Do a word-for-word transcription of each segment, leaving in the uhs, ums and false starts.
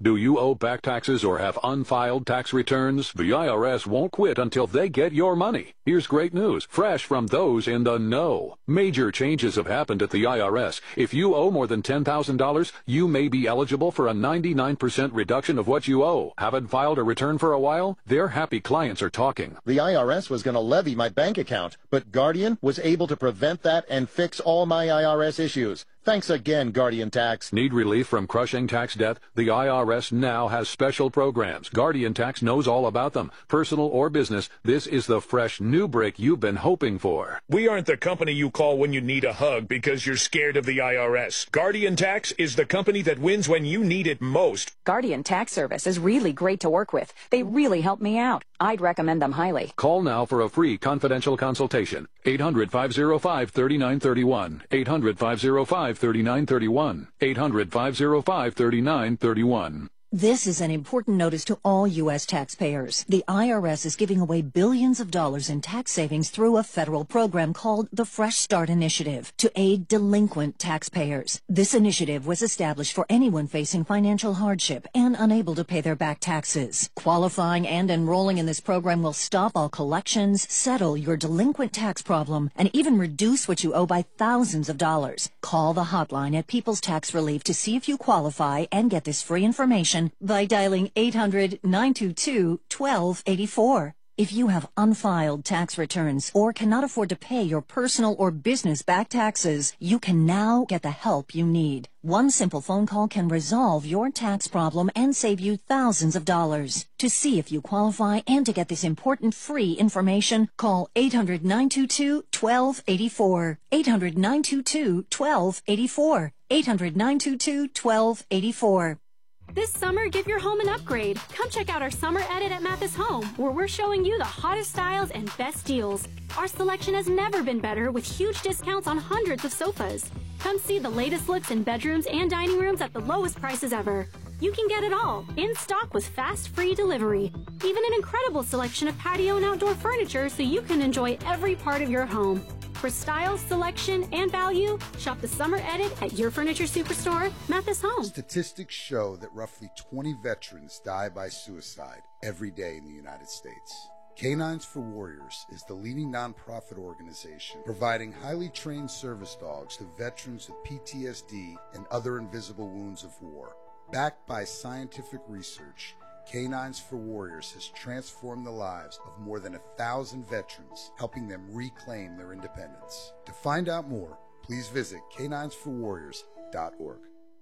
Do you owe back taxes or have unfiled tax returns? The I R S won't quit until they get your money. Here's great news, fresh from those in the know. Major changes have happened at the I R S. If you owe more than ten thousand dollars, you may be eligible for a ninety-nine percent reduction of what you owe. Haven't filed a return for a while? Their happy clients are talking. The I R S was going to levy my bank account, but Guardian was able to prevent that and fix all my I R S issues. Thanks again, Guardian Tax. Need relief from crushing tax debt? The I R S now has special programs. Guardian Tax knows all about them. Personal or business, this is the fresh new break you've been hoping for. We aren't the company you call when you need a hug because you're scared of the I R S. Guardian Tax is the company that wins when you need it most. Guardian Tax Service is really great to work with. They really help me out. I'd recommend them highly. Call now for a free confidential consultation. eight hundred, five oh five, three nine three one. eight hundred, five oh five, three nine three one. eight hundred, five oh five, three nine three one. This is an important notice to all U S taxpayers. The I R S is giving away billions of dollars in tax savings through a federal program called the Fresh Start Initiative to aid delinquent taxpayers. This initiative was established for anyone facing financial hardship and unable to pay their back taxes. Qualifying and enrolling in this program will stop all collections, settle your delinquent tax problem, and even reduce what you owe by thousands of dollars. Call the hotline at People's Tax Relief to see if you qualify and get this free information by dialing eight hundred, nine two two, one two eight four. If you have unfiled tax returns or cannot afford to pay your personal or business back taxes, you can now get the help you need. One simple phone call can resolve your tax problem and save you thousands of dollars. To see if you qualify and to get this important free information, call eight hundred, nine two two, one two eight four. eight hundred, nine two two, one two eight four. eight hundred, nine two two, one two eight four. This summer, give your home an upgrade. Come check out our summer edit at Mathis Home, where we're showing you the hottest styles and best deals. Our selection has never been better, with huge discounts on hundreds of sofas. Come see the latest looks in bedrooms and dining rooms at the lowest prices ever. You can get it all, in stock with fast, free delivery. Even an incredible selection of patio and outdoor furniture so you can enjoy every part of your home. For style, selection, and value, shop the summer edit at your furniture superstore, Mathis Home. Statistics show that roughly twenty veterans die by suicide every day in the United States. Canines for Warriors is the leading nonprofit organization providing highly trained service dogs to veterans with P T S D and other invisible wounds of war. Backed by scientific research, Canines for Warriors has transformed the lives of more than a thousand veterans, helping them reclaim their independence. To find out more, please visit canines for warriors dot org.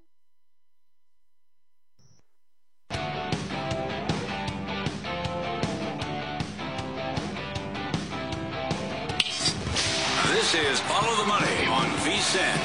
This is Follow the Money on V S I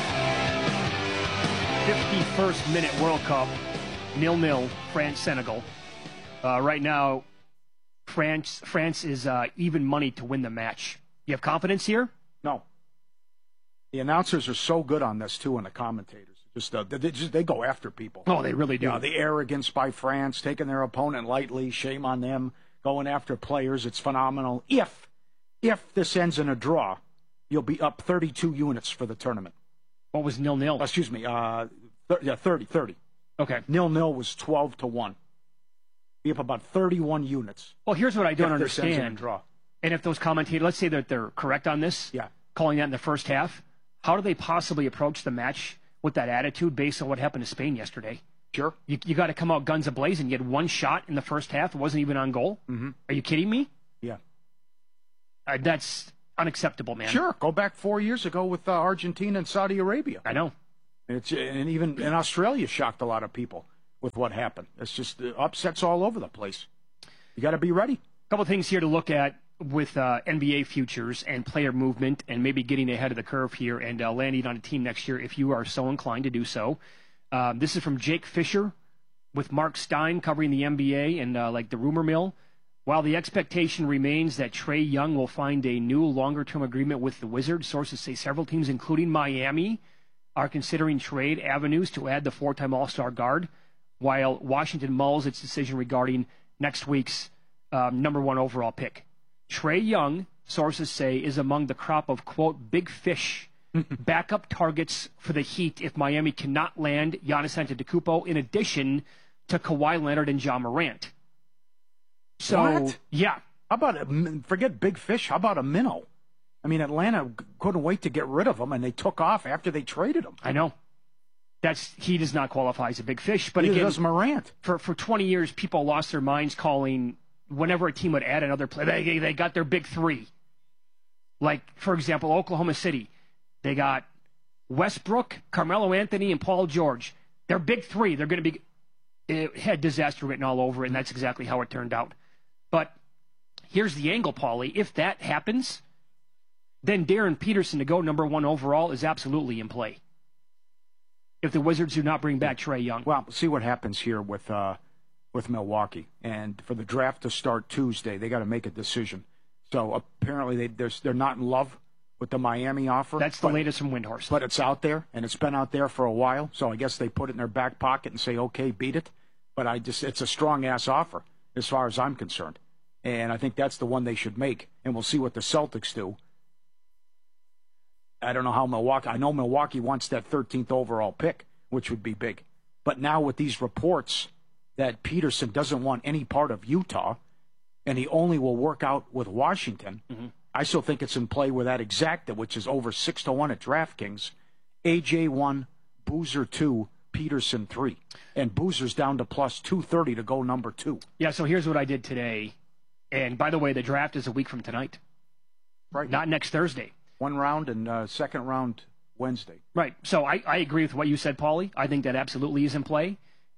N. fifty-first minute World Cup, nil nil, France-Senegal. Uh, right now, France France is uh, even money to win the match. You have confidence here? No. The announcers are so good on this, too, and the commentators. Just, uh, they, just They go after people. Oh, they really do. You know, the arrogance by France, taking their opponent lightly, shame on them, going after players. It's phenomenal. If, if this ends in a draw, you'll be up thirty-two units for the tournament. What was nil-nil? Oh, excuse me, uh, th- yeah, thirty, thirty. Okay. Nil-nil was twelve to one. Be up about thirty-one units. Well, here's what I don't if this ends in a understand. draw. And if those commentators, let's say that they're correct on this, yeah. calling that in the first half, how do they possibly approach the match with that attitude based on what happened to Spain yesterday? Sure. You, you got to come out guns a-blazing. You had one shot in the first half. It wasn't even on goal. Mm-hmm. Are you kidding me? Yeah. Uh, that's unacceptable, man. Sure. Go back four years ago with uh, Argentina and Saudi Arabia. I know. It's And even in Australia shocked a lot of people with what happened. It's just uh, upsets all over the place. You got to be ready. A couple things here to look at with uh, N B A futures and player movement and maybe getting ahead of the curve here and uh, landing on a team next year if you are so inclined to do so. Um, this is from Jake Fisher with Mark Stein covering the N B A and uh, like the rumor mill. While the expectation remains that Trae Young will find a new longer-term agreement with the Wizards, sources say several teams, including Miami, are considering trade avenues to add the four-time All-Star guard, while Washington mulls its decision regarding next week's um, number one overall pick. Trae Young, sources say, is among the crop of, quote, big fish backup targets for the Heat if Miami cannot land Giannis Antetokounmpo, in addition to Kawhi Leonard and John Morant. So, What? yeah. How about, a, forget Big Fish, how about a minnow? I mean, Atlanta couldn't wait to get rid of him, and they took off after they traded him. I know. That's He does not qualify as a big fish. But Neither again, does Morant. For, for twenty years, people lost their minds calling, whenever a team would add another player, they, they got their big three. Like, for example, Oklahoma City. They got Westbrook, Carmelo Anthony, and Paul George. They're big three. They're going to be... It had disaster written all over it, and that's exactly how it turned out. But here's the angle, Paulie. If that happens, then Darren Peterson to go number one overall is absolutely in play. If the Wizards do not bring back Trae Young. Well, see what happens here with uh, with Milwaukee. And for the draft to start Tuesday, they got to make a decision. So apparently they, they're, they're not in love with the Miami offer. That's the but, latest from Windhorst. But it's out there, and it's been out there for a while. So I guess they put it in their back pocket and say, okay, beat it. But I just it's a strong-ass offer as far as I'm concerned. And I think that's the one they should make. And we'll see what the Celtics do. I don't know how Milwaukee... I know Milwaukee wants that thirteenth overall pick, which would be big. But now with these reports that Peterson doesn't want any part of Utah, and he only will work out with Washington, mm-hmm. I still think it's in play with that exacta, which is over six to one at DraftKings. A J one, Boozer two, Peterson three. And Boozer's down to plus two thirty to go number two. Yeah, so here's what I did today. And by the way, the draft is a week from tonight. Right. Not next Thursday. One round and uh, second round Wednesday. Right. So I, I agree with what you said, Paulie. I think that absolutely is in play.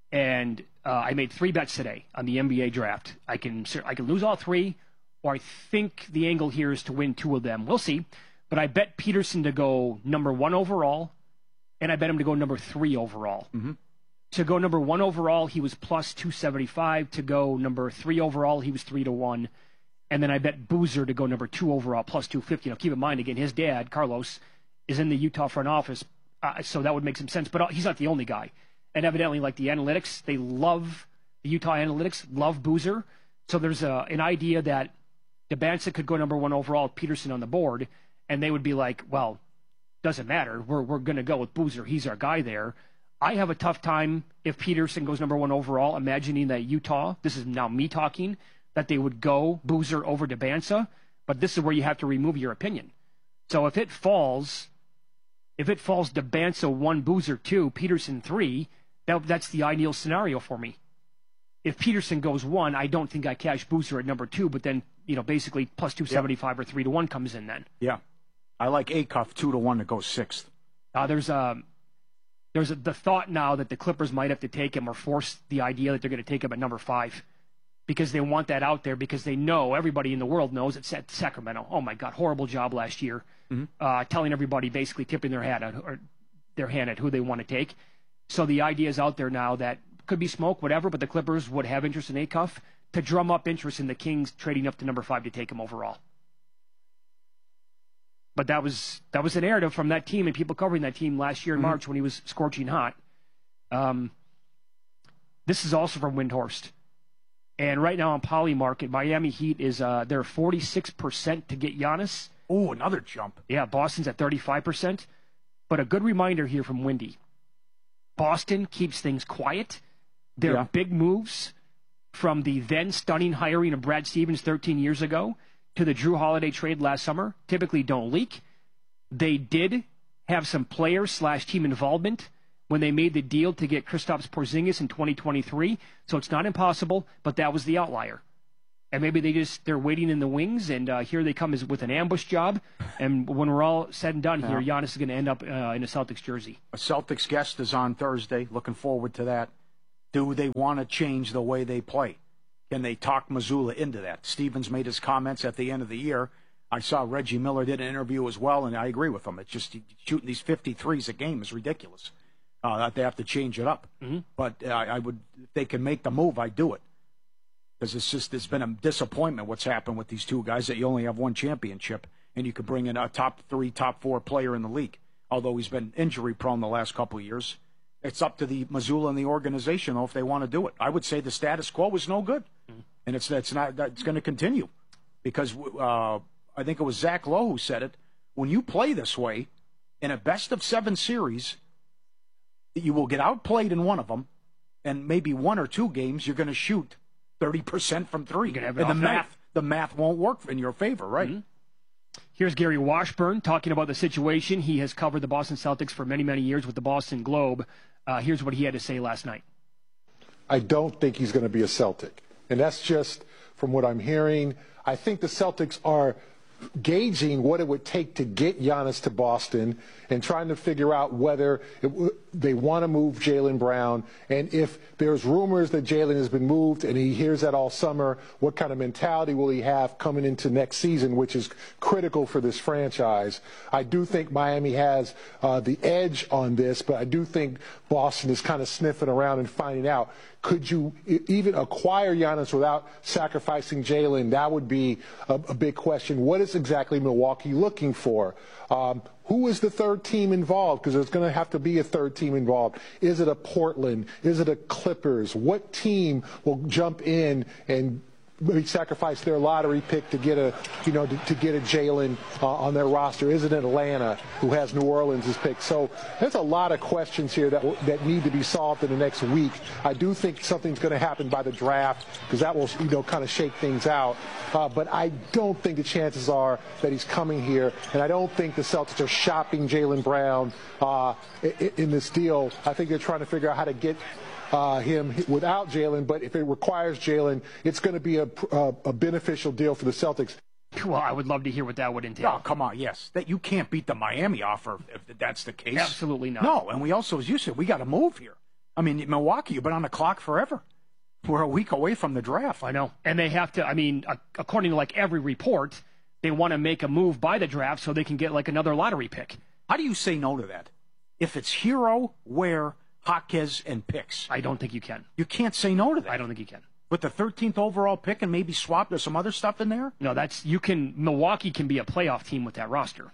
And uh, I made three bets today on the N B A draft. I can I can lose all three, or I think the angle here is to win two of them. We'll see. But I bet Peterson to go number one overall, and I bet him to go number three overall. Mm-hmm. To go number one overall, he was plus two seventy-five. To go number three overall, he was three to one. And then I bet Boozer to go number two overall, plus two fifty. Now, keep in mind, again, his dad, Carlos, is in the Utah front office, uh, so that would make some sense. But he's not the only guy. And evidently, like the analytics, they love, the Utah analytics love Boozer. So there's a, an idea that Debanza could go number one overall with Peterson on the board, and they would be like, well, doesn't matter. We're, we're going to go with Boozer. He's our guy there. I have a tough time if Peterson goes number one overall, imagining that Utah, this is now me talking, that they would go Boozer over Debanza, but this is where you have to remove your opinion. So if it falls, if it falls Debanza one, Boozer two, Peterson three, that, that's the ideal scenario for me. If Peterson goes one, I don't think I cash Boozer at number two, but then, you know, basically plus two seventy-five yep. or three to one comes in then. Yeah. I like Acuff two to one to go sixth. Uh, there's a, there's a, the thought now that the Clippers might have to take him or force the idea that they're going to take him at number five, because they want that out there, because they know, everybody in the world knows it's at Sacramento. Oh my God, horrible job last year, mm-hmm. uh, telling everybody, basically tipping their hat at, or their hand at who they want to take. So the idea is out there now that could be smoke, whatever, but the Clippers would have interest in Acuff to drum up interest in the Kings trading up to number five to take him overall. But that was that was a narrative from that team and people covering that team last year in mm-hmm. March when he was scorching hot. Um, this is also from Windhorst. And right now on Polymarket, Miami Heat is uh, they're forty-six percent to get Giannis. Oh, another jump. Yeah, Boston's at thirty-five percent. But a good reminder here from Windy. Boston keeps things quiet. Their yeah. big moves from the then stunning hiring of Brad Stevens thirteen years ago to the Drew Holiday trade last summer typically don't leak. They did have some player slash team involvement when they made the deal to get Kristaps Porzingis in twenty twenty-three. So it's not impossible, but that was the outlier. And maybe they just, they're waiting in the wings, and uh, here they come as, with an ambush job. And when we're all said and done yeah. here, Giannis is going to end up uh, in a Celtics jersey. A Celtics guest is on Thursday. Looking forward to that. Do they want to change the way they play? Can they talk Mazzulla into that? Stevens made his comments at the end of the year. I saw Reggie Miller did an interview as well, and I agree with him. It's just shooting these fifty-threes a game is ridiculous. Uh, that they have to change it up. Mm-hmm. But uh, I would, if they can make the move, I'd do it. Because it's just, it's been a disappointment what's happened with these two guys, that you only have one championship and you can bring in a top three, top four player in the league. Although he's been injury prone the last couple of years. It's up to the Mazzulla and the organization, though, if they want to do it. I would say the status quo is no good. Mm-hmm. And it's, it's not, it's going to continue. Because uh, I think it was Zach Lowe who said it. When you play this way in a best of seven series, you will get outplayed in one of them, and maybe one or two games you're going to shoot thirty percent from three. You're gonna have and an the off night. math, the math won't work in your favor, right? Mm-hmm. Here's Gary Washburn talking about the situation. He has covered the Boston Celtics for many, many years with the Boston Globe. Uh, here's what he had to say last night. I don't think he's going to be a Celtic. And that's just from what I'm hearing. I think the Celtics are gauging what it would take to get Giannis to Boston and trying to figure out whether it w- they want to move Jaylen Brown. And if there's rumors that Jaylen has been moved and he hears that all summer, what kind of mentality will he have coming into next season, which is critical for this franchise. I do think Miami has uh, the edge on this, but I do think Boston is kind of sniffing around and finding out. Could you even acquire Giannis without sacrificing Jaylen? That would be a, a big question. What is exactly Milwaukee looking for? Um, who is the third team involved? Because there's going to have to be a third team involved. Is it a Portland? Is it a Clippers? What team will jump in and maybe sacrifice their lottery pick to get a, you know, to, to get a Jaylen uh, on their roster? Is it Atlanta, who has New Orleans as pick? So there's a lot of questions here that that need to be solved in the next week. I do think something's going to happen by the draft because that will, you know, kind of shake things out. Uh, but I don't think the chances are that he's coming here, and I don't think the Celtics are shopping Jaylen Brown uh, in, in this deal. I think they're trying to figure out how to get Uh, him without Jaylen, but if it requires Jaylen, it's going to be a, a, a beneficial deal for the Celtics. Well, I would love to hear what that would entail. Oh, come on, yes. That you can't beat the Miami offer if that's the case. Absolutely not. No, and we also, as you said, we got to move here. I mean, Milwaukee, you've been on the clock forever. We're a week away from the draft. I know. And they have to, I mean, according to like every report, they want to make a move by the draft so they can get like another lottery pick. How do you say no to that? If it's Hero, Ware, Jaquez, and picks. I don't think you can. You can't say no to that. I don't think you can. With the thirteenth overall pick and maybe swap, there's some other stuff in there? No, that's, you can, Milwaukee can be a playoff team with that roster.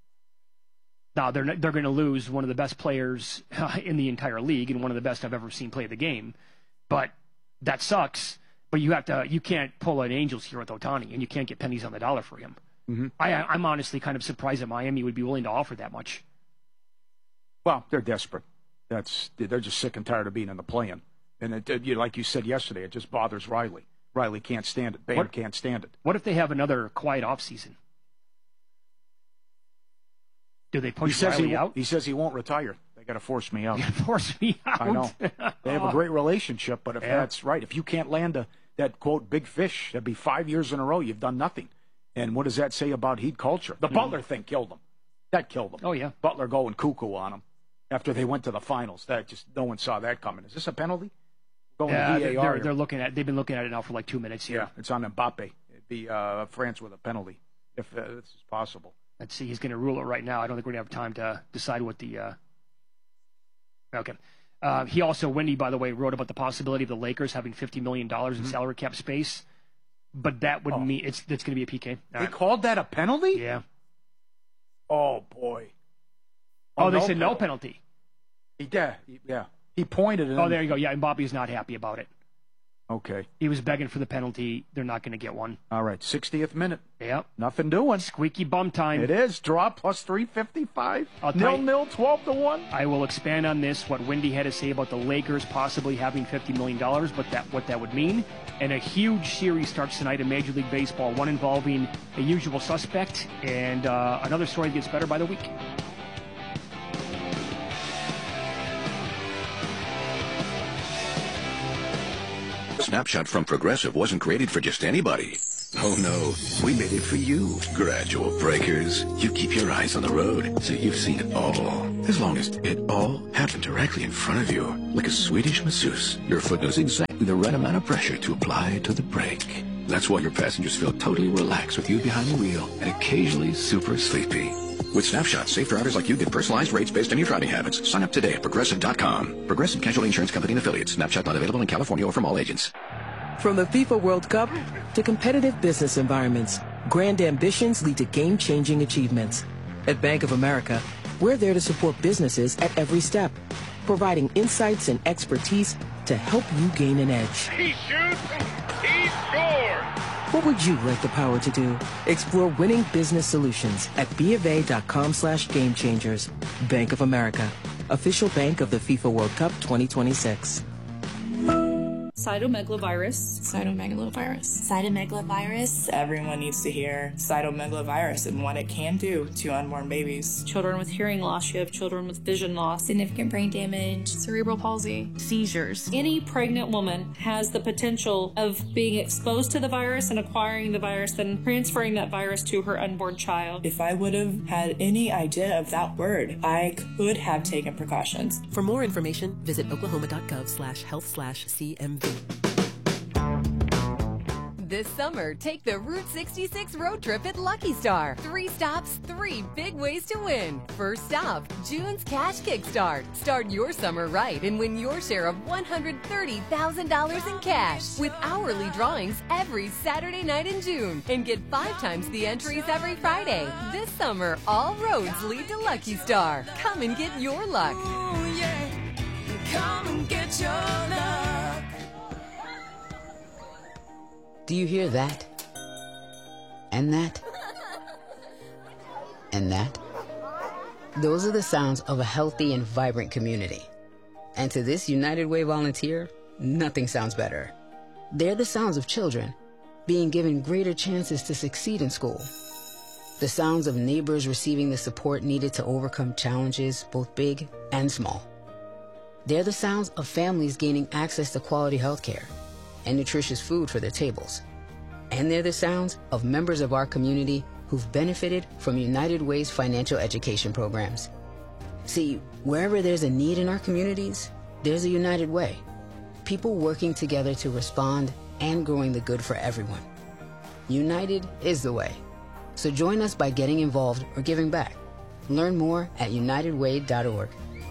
Now, they're they're going to lose one of the best players in the entire league and one of the best I've ever seen play the game. But that sucks. But you have to, you can't pull an Angels here with Ohtani, and you can't get pennies on the dollar for him. Mm-hmm. I, I'm honestly kind of surprised that Miami would be willing to offer that much. Well, they're desperate. That's they're just sick and tired of being in the play-in. And it, it, you, like you said yesterday, it just bothers Riley. Riley can't stand it. Bam What- can't stand it. What if they have another quiet offseason? Do they He push says Riley he, out? He says he won't retire. They got to force me out. Force me out. I know. They have a great relationship, but if Yeah. that's right, if you can't land a, that, quote, big fish, that'd be five years in a row you've done nothing. And what does that say about Heat culture? The Butler thing killed them. That killed them. Oh, yeah. Butler going cuckoo on them after they went to the finals. That just, no one saw that coming. Is this a penalty? Going Yeah, to they're, V A R they're, here. they're looking at. They've been looking at it now for like two minutes here. Yeah, it's on Mbappe. It'd be uh, France with a penalty, if uh, this is possible. Let's see. He's going to rule it right now. I don't think we're going to have time to decide what the. Uh... Okay. Uh, he also, Wendy, by the way, wrote about the possibility of the Lakers having fifty million dollars in Mm-hmm. salary cap space, but that would Oh. mean it's it's going to be a P K. All They right. called that a penalty? Yeah. Oh, boy. Oh, they said no penalty. He did. He- Yeah. He pointed it. Oh, there you go. Yeah, Mbappe's not happy about it. Okay. He was begging for the penalty. They're not going to get one. All right. sixtieth minute. Yep. Nothing doing. Squeaky bum time. It is. Draw plus three fifty-five. I'll tell Nil you- nil, twelve to one. I will expand on this, what Wendy had to say about the Lakers possibly having fifty million dollars, but that what that would mean. And a huge series starts tonight in Major League Baseball, one involving a usual suspect, and uh, another story gets better by the week. Snapshot from Progressive wasn't created for just anybody. Oh no, we made it for you. Gradual breakers. You keep your eyes on the road, so you've seen it all. As long as it all happened directly in front of you. Like a Swedish masseuse, your foot knows exactly the right amount of pressure to apply to the brake. That's why your passengers feel totally relaxed with you behind the wheel and occasionally super sleepy. With Snapshot, safe drivers like you get personalized rates based on your driving habits. Sign up today at Progressive dot com. Progressive Casualty Insurance Company and Affiliates. Snapshot not available in California or from all agents. From the FIFA World Cup to competitive business environments, grand ambitions lead to game-changing achievements. At Bank of America, we're there to support businesses at every step, providing insights and expertise to help you gain an edge. He shoots, he scores! What would you like the power to do? Explore winning business solutions at BofA.com slash game changers. Bank of America, official bank of the FIFA World Cup twenty twenty-six. cytomegalovirus. Cytomegalovirus. Cytomegalovirus. Everyone needs to hear cytomegalovirus and what it can do to unborn babies. Children with hearing loss. You have children with vision loss. Significant brain damage. Cerebral palsy. Seizures. Any pregnant woman has the potential of being exposed to the virus and acquiring the virus and transferring that virus to her unborn child. If I would have had any idea of that word, I could have taken precautions. For more information, visit oklahoma.gov slash health slash CMV. This summer, take the Route sixty-six road trip at Lucky Star. Three stops, three big ways to win. First stop, June's Cash Kickstart. Start your summer right and win your share of one hundred thirty thousand dollars in cash with hourly drawings every Saturday night in June. And get five times the entries every Friday. This summer, all roads lead to Lucky Star. Come and get your luck. Ooh, yeah. Come and get your luck. Do you hear that? And that? And that? Those are the sounds of a healthy and vibrant community. And to this United Way volunteer, nothing sounds better. They're the sounds of children being given greater chances to succeed in school. The sounds of neighbors receiving the support needed to overcome challenges, both big and small. They're the sounds of families gaining access to quality health care and nutritious food for their tables. And they're the sounds of members of our community who've benefited from United Way's financial education programs. See, wherever there's a need in our communities, there's a United Way. People working together to respond and growing the good for everyone. United is the way. So join us by getting involved or giving back. Learn more at united way dot org.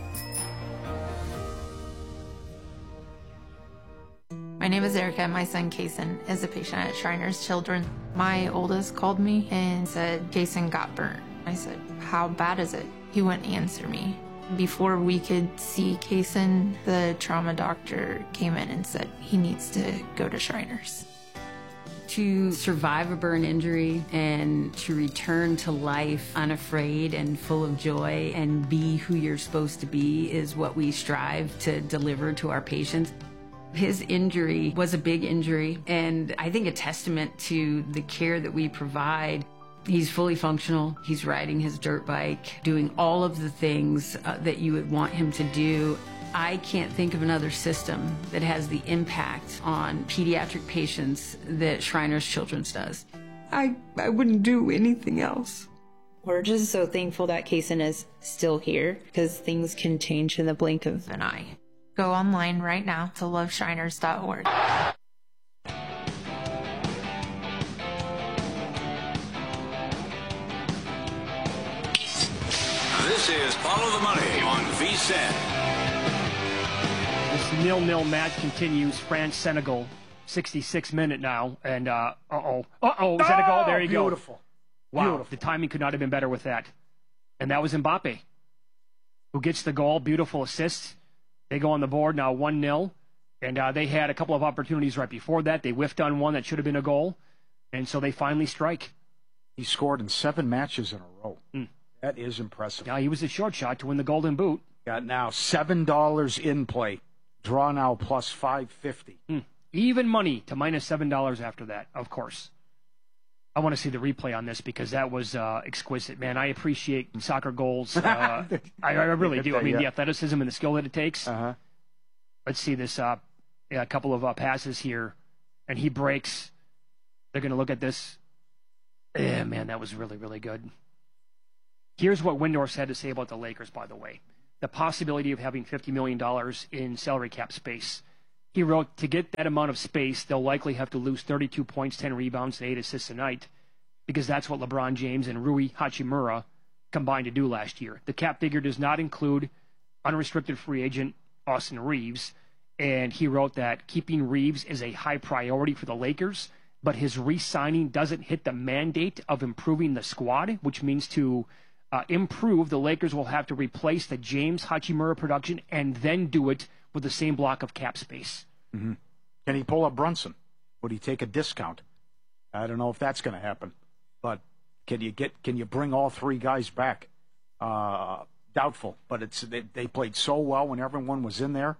My name is Erica. My son, Kason, is a patient at Shriners Children. My oldest called me and said, Kason got burnt. I said, how bad is it? He wouldn't answer me. Before we could see Kason, the trauma doctor came in and said he needs to go to Shriners. To survive a burn injury and to return to life unafraid and full of joy and be who you're supposed to be is what we strive to deliver to our patients. His injury was a big injury, and I think a testament to the care that we provide. He's fully functional. He's riding his dirt bike, doing all of the things uh, that you would want him to do. I can't think of another system that has the impact on pediatric patients that Shriners Children's does. I, I wouldn't do anything else. We're just so thankful that Kason is still here, because things can change in the blink of an eye. Go online right now to love shriners dot org. This is Follow the Money on V S E N. This nil-nil match continues. France-Senegal, sixty-six minute now. And, uh, uh-oh. Uh-oh, is that a goal? There you go. Beautiful. Wow, Beautiful. The timing could not have been better with that. And that was Mbappe, who gets the goal. Beautiful assist. They go on the board now one nil, and uh, they had a couple of opportunities right before that. They whiffed on one that should have been a goal, and so they finally strike. He scored in seven matches in a row. Mm. That is impressive. Now, he was a short shot to win the Golden Boot. Got now seven dollars in play. Draw now plus five fifty. Mm. Even money to minus seven dollars after that, of course. I want to see the replay on this because that was uh, exquisite, man. I appreciate soccer goals. Uh, I, I really do. I mean, the athleticism and the skill that it takes. Uh-huh. Let's see this. Uh, yeah, a couple of uh, passes here, and he breaks. They're going to look at this. Yeah, man, that was really, really good. Here's what Windhorst had to say about the Lakers, by the way. The possibility of having fifty million dollars in salary cap space. He wrote, to get that amount of space, they'll likely have to lose thirty-two points, ten rebounds, and eight assists a night, because that's what LeBron James and Rui Hachimura combined to do last year. The cap figure does not include unrestricted free agent Austin Reeves, and he wrote that keeping Reeves is a high priority for the Lakers, but his re-signing doesn't hit the mandate of improving the squad, which means to uh, improve, the Lakers will have to replace the James Hachimura production and then do it with the same block of cap space. Mm-hmm. Can he pull up Brunson? Would he take a discount? I don't know if that's going to happen. But can you get? Can you bring all three guys back? Uh, doubtful. But it's they, they played so well when everyone was in there.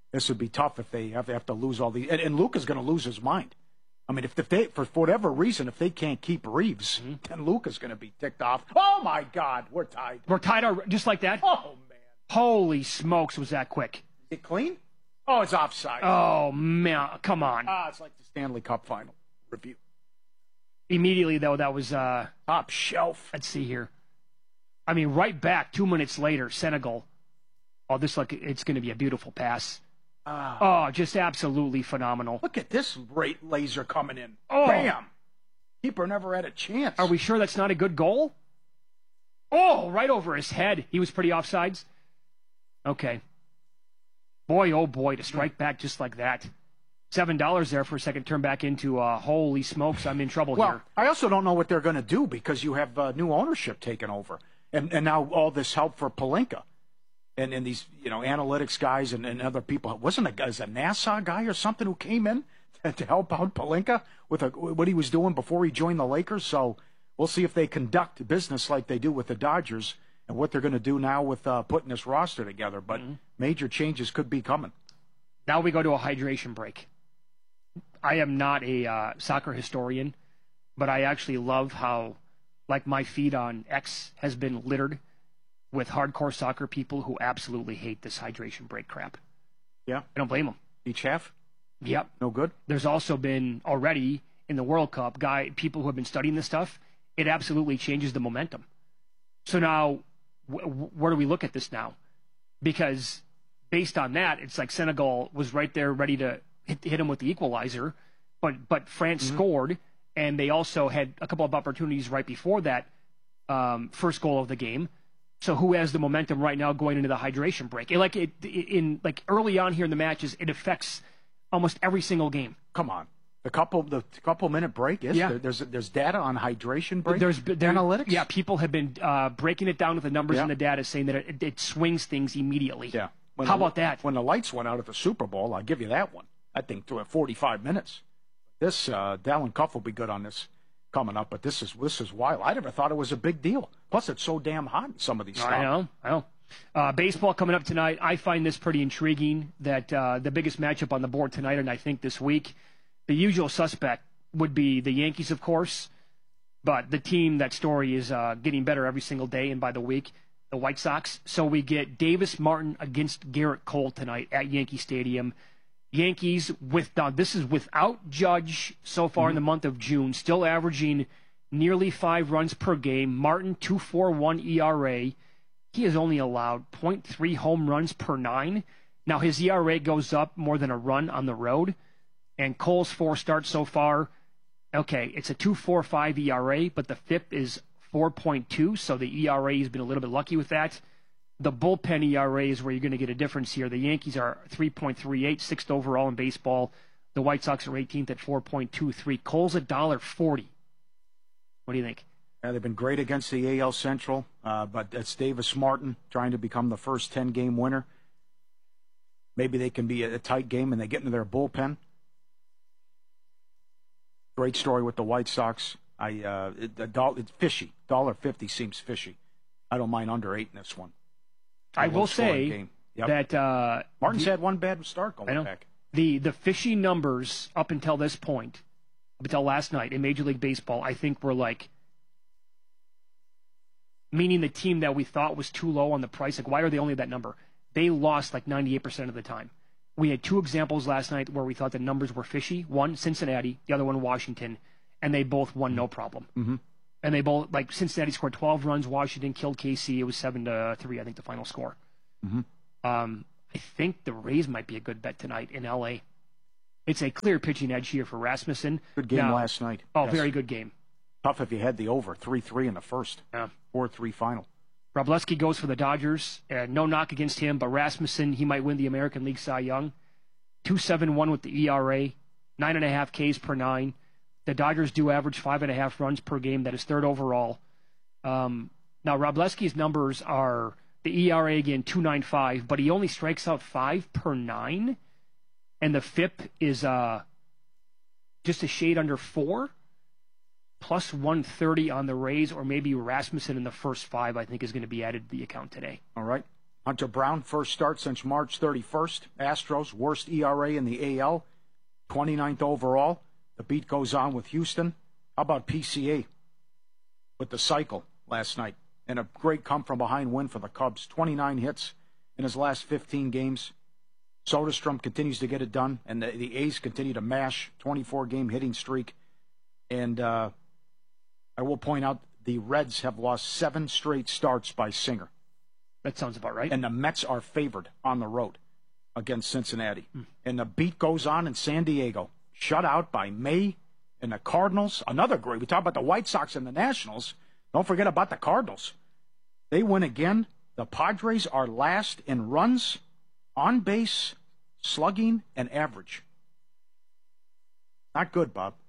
This would be tough if they have to, have to lose all these. And, and Luka's going to lose his mind. I mean, if, if they, for whatever reason, if they can't keep Reeves, mm-hmm. then Luka's going to be ticked off. Oh, my God, we're tied. We're tied just like that? Oh, man. Holy smokes, was that quick. Is it clean? Oh, it's offside. Oh, man, come on. Ah, it's like the Stanley Cup final review. Immediately, though, that was... Uh, top shelf. Let's see here. I mean, right back, two minutes later, Senegal. Oh, this look, it's going to be a beautiful pass. Uh, oh, just absolutely phenomenal. Look at this great laser coming in. Oh. Bam! Keeper never had a chance. Are we sure that's not a good goal? Oh, right over his head. He was pretty offsides. Okay. Boy, oh boy, to strike back just like that. Seven dollars there for a second, turn back into uh, holy smokes, I'm in trouble well, here. I also don't know what they're going to do because you have uh, new ownership taken over, and and now all this help for Pelinka. And, and these, you know, analytics guys and, and other people. Wasn't a, was a NASA guy or something who came in to, to help out Pelinka with a, what he was doing before he joined the Lakers? So we'll see if they conduct business like they do with the Dodgers and what they're going to do now with uh, putting this roster together. But mm-hmm. major changes could be coming. Now we go to a hydration break. I am not a uh, soccer historian, but I actually love how, like, my feed on X has been littered with hardcore soccer people who absolutely hate this hydration break crap. Yeah. I don't blame them. Each half? Yep. No good? There's also been already in the World Cup, guy people who have been studying this stuff, it absolutely changes the momentum. So now, wh- where do we look at this now? Because based on that, it's like Senegal was right there ready to hit, hit him with the equalizer, but, but France mm-hmm. scored, and they also had a couple of opportunities right before that um, first goal of the game. So who has the momentum right now going into the hydration break? It, like it, in like early on here in the matches, it affects almost every single game. Come on, the couple the couple minute break is yeah. there, there's there's data on hydration break. There's there, analytics. Yeah, people have been uh, breaking it down with the numbers yeah. and the data, saying that it, it swings things immediately. Yeah. When How the, about that? When the lights went out at the Super Bowl, I'll give you that one. I think through forty-five minutes. This uh, Dallin Cuff will be good on this coming up, but this is this is wild. I never thought it was a big deal. Plus, it's so damn hot in some of these stuff. I know, I know. Uh, baseball coming up tonight. I find this pretty intriguing that uh, the biggest matchup on the board tonight, and I think this week, the usual suspect would be the Yankees, of course, but the team, that story is uh, getting better every single day and by the week, the White Sox. So we get Davis Martin against Garrett Cole tonight at Yankee Stadium. Yankees, with uh, this is without Judge so far mm-hmm. in the month of June, still averaging nearly five runs per game. Martin, two point four one E R A. He has only allowed zero point three home runs per nine. Now, his E R A goes up more than a run on the road. And Cole's four starts so far, okay, it's a two point four five E R A, but the F I P is four point two, so the E R A has been a little bit lucky with that. The bullpen E R A is where you're going to get a difference here. The Yankees are three point three eight, sixth overall in baseball. The White Sox are eighteenth at four point two three. Cole's a one dollar forty. What do you think? Yeah, they've been great against the A L Central, uh, but it's Davis Martin trying to become the first ten-game winner. Maybe they can be a, a tight game and they get into their bullpen. Great story with the White Sox. I uh, it, a do- it's fishy. one dollar fifty seems fishy. I don't mind under eight in this one. I will say yep. that uh, Martin's the, had one bad start going I know. back. The the fishy numbers up until this point, up until last night in Major League Baseball, I think were like, meaning the team that we thought was too low on the price. Like, why are they only that number? They lost like ninety-eight percent of the time. We had two examples last night where we thought the numbers were fishy. One, Cincinnati, the other one, Washington, and they both won no problem. Mm-hmm. And they both, like, Cincinnati scored twelve runs. Washington killed K C. It was seven to three, I think, the final score. Mm-hmm. Um, I think the Rays might be a good bet tonight in L A. It's a clear pitching edge here for Rasmussen. Good game now, last night. Oh, yes. very good game. Tough if you had the over, three three in the first. Yeah. four three final. Wroblewski goes for the Dodgers. Uh, no knock against him, but Rasmussen, he might win the American League Cy Young. two point seven one with the E R A, nine point five Ks per nine. The Dodgers do average five point five runs per game. That is third overall. Um, now, Wroblewski's numbers are the E R A, again, two point nine five, but he only strikes out five per nine. And the F I P is uh, just a shade under four, plus one thirty on the Rays, or maybe Rasmussen in the first five, I think, is going to be added to the account today. All right. Hunter Brown, first start since March thirty-first. Astros, worst E R A in the A L, twenty-ninth overall. The beat goes on with Houston. How about P C A with the cycle last night? And a great come-from-behind win for the Cubs. twenty-nine hits in his last fifteen games. Soderstrom continues to get it done, and the, the A's continue to mash. twenty-four game hitting streak. And uh, I will point out the Reds have lost seven straight starts by Singer. That sounds about right. And the Mets are favored on the road against Cincinnati. Hmm. And the beat goes on in San Diego. Shut out by May and the Cardinals. Another great. We talk about the White Sox and the Nationals. Don't forget about the Cardinals. They win again. The Padres are last in runs, on base, slugging, and average. Not good, Bob.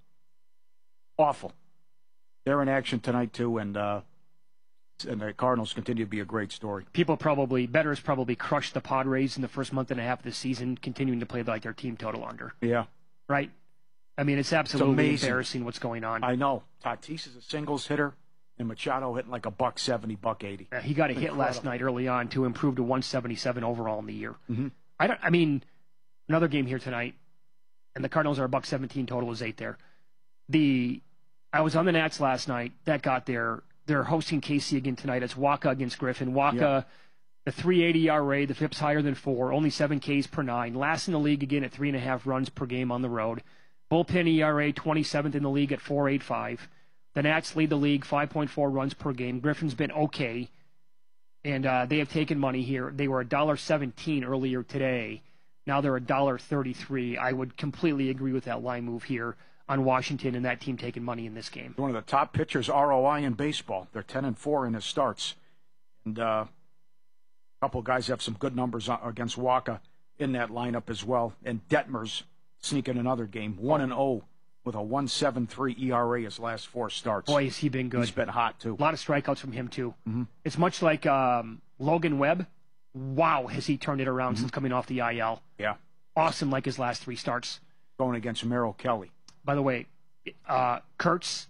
Awful. They're in action tonight, too, and uh, and the Cardinals continue to be a great story. People probably, bettors probably crushed the Padres in the first month and a half of the season, continuing to play like their team total under. Yeah. Right? I mean, it's absolutely it's embarrassing what's going on. I know. Tatis is a singles hitter, and Machado hitting like a buck seventy, buck eighty. Uh, he got a Incredible. hit last night early on to improve to one seventy-seven overall in the year. Mm-hmm. I don't. I mean, another game here tonight, and the Cardinals are a buck seventeen total is eight there. The I was on the Nats last night. That got there. They're hosting K C again tonight. It's Waka against Griffin. Waka, Yep. the three eighty E R A, the F I P's higher than four, only seven Ks per nine. Last in the league again at three and a half runs per game on the road. Bullpen E R A, twenty-seventh in the league at four eighty-five. The Nats lead the league, five point four runs per game. Griffin's been okay, and uh, they have taken money here. They were one dollar seventeen earlier today. Now they're one dollar thirty-three. I would completely agree with that line move here on Washington and that team taking money in this game. One of the top pitchers R O I in baseball. They're ten and four in his starts. And uh, a couple of guys have some good numbers against Waka in that lineup as well. And Detmers sneaking another game, one and oh with a one seventy-three E R A his last four starts. Boy, has he been good. He's been hot, too. A lot of strikeouts from him, too. Mm-hmm. It's much like um, Logan Webb. Wow, has he turned it around Mm-hmm. since coming off the I L. Yeah. Awesome like his last three starts. Going against Merrill Kelly. By the way, uh, Kurtz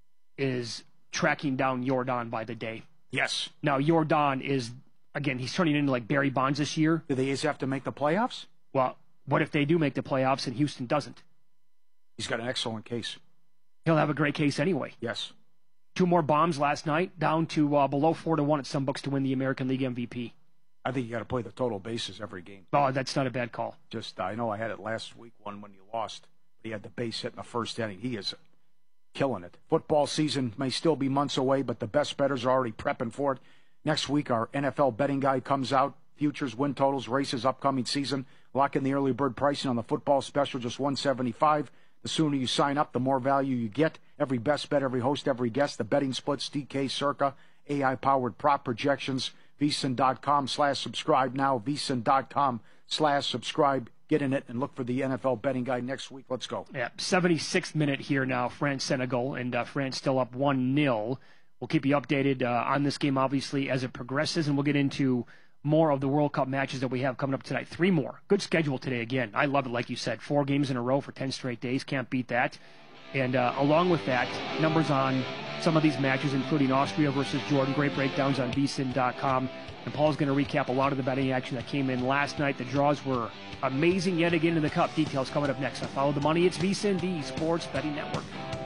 is tracking down Jordan by the day. Yes. Now, Jordan is, again, he's turning into like Barry Bonds this year. Do the A's have to make the playoffs? Well, what if they do make the playoffs and Houston doesn't? He's got an excellent case. He'll have a great case anyway. Yes. Two more bombs last night, down to uh, below four to one at some books to win the American League M V P. I think you got to play the total bases every game. Oh, that's not a bad call. Just, I know I had it last week, one when you lost. He had the base hit in the first inning. He is killing it. Football season may still be months away, but the best bettors are already prepping for it. Next week, our N F L betting guide comes out. Futures, win totals, races, upcoming season. Lock in the early bird pricing on the football special, just one seventy-five. The sooner you sign up, the more value you get. Every best bet, every host, every guest. The betting splits, D K, Circa, A I-powered prop projections. VSiN.com slash subscribe now. VSiN.com slash subscribe. Get in it and look for the N F L betting guide next week. Let's go. Yeah, seventy-sixth minute here now, France-Senegal, and uh, France still up one nil. We'll keep you updated uh, on this game, obviously, as it progresses, and we'll get into more of the World Cup matches that we have coming up tonight. Three more. Good schedule today again. I love it, like you said. Four games in a row for ten straight days. Can't beat that. And uh, along with that, numbers on some of these matches, including Austria versus Jordan. Great breakdowns on V S I N dot com. And Paul's going to recap a lot of the betting action that came in last night. The draws were amazing yet again in the Cup. Details coming up next. I follow the money. It's V S I N, the Sports Betting Network.